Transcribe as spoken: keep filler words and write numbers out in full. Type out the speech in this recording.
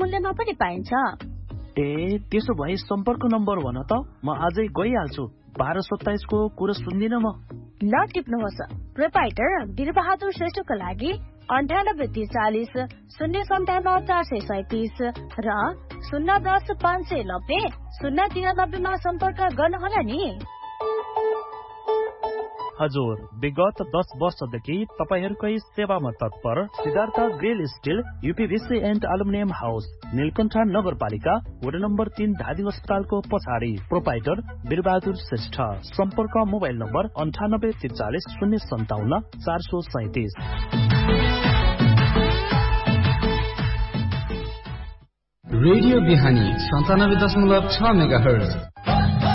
मूल्यमा पनि पाइन्छ। ए त्यसो भए सम्पर्क नम्बर भन त, म आजै गइहाल्छु। बाह्र सत्ताइसको कुरो सुन्दिनँ म। ल टिप्नुहोस्। प्रोपाइटर वीरबहादुर श्रेष्ठको लागि अन्ठानब्बे त्रिचालिस शून्य सन्ताउन्न चार सय सैतिस र शून्य दस पाँच सय नब्बे शून्य तिरानब्बेमा सम्पर्क गर्नुहोला नि। हजुर, विगत दस वर्षदेखि तपाईहरूकै सेवामा तत्पर Siddhartha grill still यूपीभीसी and aluminium house, Neelkanth नगरपालिका, वडा नम्बर तीन, धादिङ अस्पतालको पछाडि। प्रोपाइटर वीरबहादुर श्रेष्ठ। सम्पर्क मोबाइल नम्बर अन्ठानब्बे त्रिचालिस शून्य सन्ताउन्न चार सय सैतिस। रेडियो बिहानी सन्तानब्बे दशमलव छ मेगा हर्ज।